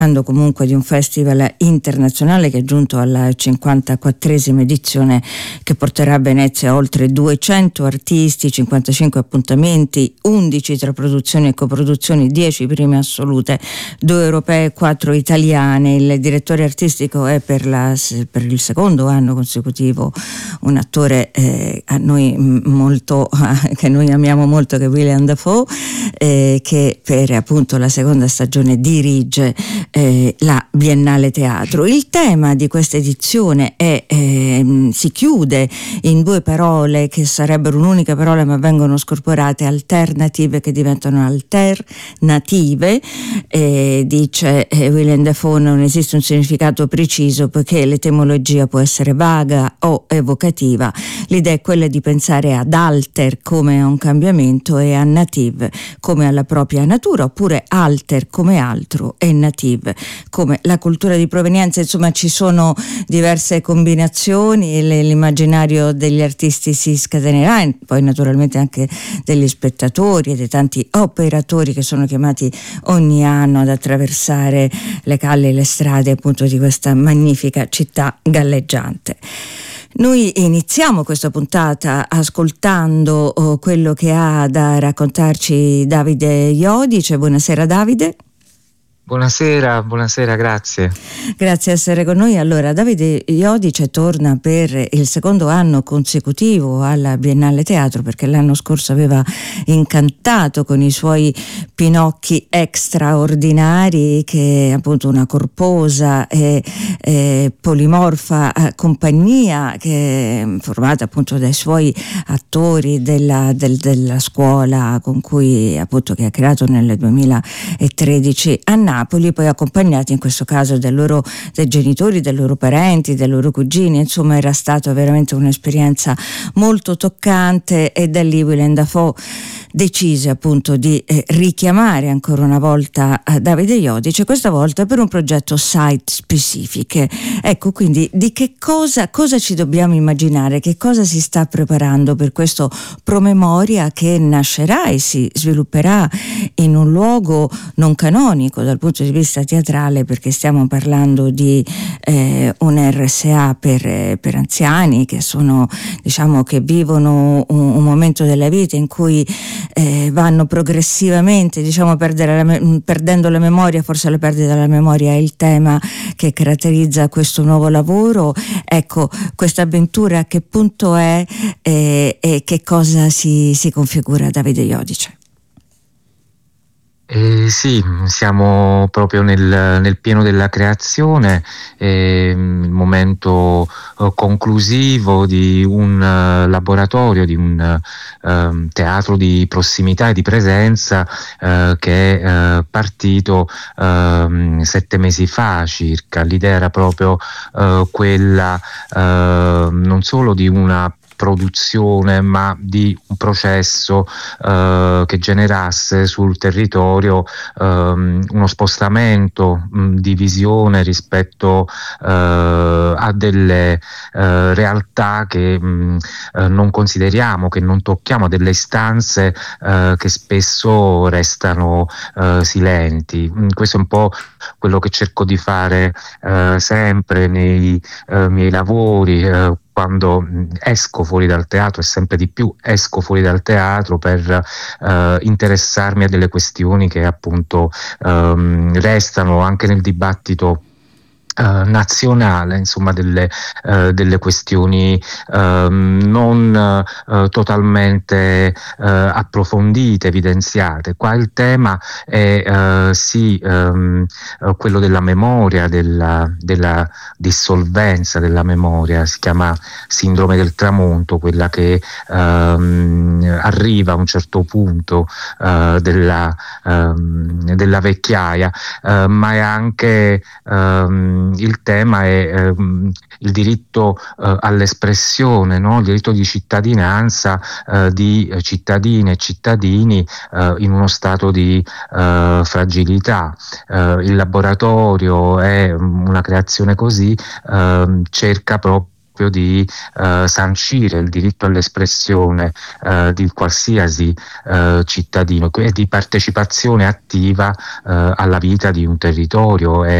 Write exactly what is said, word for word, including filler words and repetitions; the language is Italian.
comunque di un festival internazionale che è giunto alla cinquantaquattresima edizione, che porterà a Venezia oltre duecento artisti, cinquantacinque appuntamenti, undici tra produzioni e coproduzioni, dieci prime assolute, due europee e quattro italiane. Il direttore artistico è per, la, per il secondo anno consecutivo un attore eh, a noi molto che noi amiamo molto, che è Willem Dafoe, eh, che per appunto la seconda stagione dirige Eh, la Biennale Teatro. Il tema di questa edizione è, eh, si chiude in due parole che sarebbero un'unica parola ma vengono scorporate: alternative che diventano alternative. Eh, dice eh, Willem Dafoe, non esiste un significato preciso poiché l'etimologia può essere vaga o evocativa. L'idea è quella di pensare ad alter come a un cambiamento e a native come alla propria natura, oppure alter come altro e native come la cultura di provenienza. Insomma, ci sono diverse combinazioni, l'immaginario degli artisti si scatenerà, e poi naturalmente anche degli spettatori e dei tanti operatori che sono chiamati ogni anno ad attraversare le calli e le strade appunto di questa magnifica città galleggiante. Noi iniziamo questa puntata ascoltando oh, quello che ha da raccontarci Davide Iodice. Buonasera Davide. Buonasera, buonasera, grazie. Grazie di essere con noi. Allora, Davide Iodice torna per il secondo anno consecutivo alla Biennale Teatro, perché l'anno scorso aveva incantato con i suoi Pinocchi straordinari, che è appunto una corposa e, e polimorfa compagnia che è formata appunto dai suoi attori della, del, della scuola con cui appunto che ha creato nel duemilatredici a Napoli, poi accompagnati in questo caso dai loro dai genitori, dai loro parenti, dai loro cugini. Insomma, era stata veramente un'esperienza molto toccante, e da lì Willem Dafoe decise appunto di eh, richiamare ancora una volta eh, Davide Iodice, questa volta per un progetto site specific. Ecco, quindi di che cosa, cosa ci dobbiamo immaginare, che cosa si sta preparando per questo promemoria che nascerà e si svilupperà in un luogo non canonico dal punto di vista teatrale, perché stiamo parlando di eh, un R S A per, eh, per anziani che sono, diciamo, che vivono un, un momento della vita in cui Eh, vanno progressivamente, diciamo, perdere la, perdendo la memoria. Forse la perdita della memoria è il tema che caratterizza questo nuovo lavoro. Ecco, questa avventura a che punto è eh, e che cosa si, si configura, Davide Iodice? Eh, sì, siamo proprio nel, nel pieno della creazione, eh, il momento eh, conclusivo di un uh, laboratorio, di un uh, teatro di prossimità e di presenza uh, che è uh, partito uh, sette mesi fa circa. L'idea era proprio uh, quella uh, non solo di una produzione, ma di un processo eh, che generasse sul territorio ehm, uno spostamento mh, di visione rispetto eh, a delle eh, realtà che mh, eh, non consideriamo, che non tocchiamo, delle istanze eh, che spesso restano eh, silenti. Questo è un po' quello che cerco di fare eh, sempre nei eh, miei lavori. Eh, quando esco fuori dal teatro, e sempre di più esco fuori dal teatro, per eh, interessarmi a delle questioni che appunto ehm, restano anche nel dibattito Uh, nazionale, insomma delle, uh, delle questioni uh, non uh, totalmente uh, approfondite, evidenziate. Qua il tema è uh, sì um, uh, quello della memoria, della, della dissolvenza della memoria. Si chiama sindrome del tramonto, quella che um, arriva a un certo punto uh, della, um, della vecchiaia, uh, ma è anche um, il tema è ehm, il diritto eh, all'espressione, no? Il diritto di cittadinanza eh, di cittadine e cittadini eh, in uno stato di eh, fragilità. Eh, il laboratorio è una creazione così, eh, cerca proprio proprio di eh, sancire il diritto all'espressione eh, di qualsiasi eh, cittadino e di partecipazione attiva eh, alla vita di un territorio. E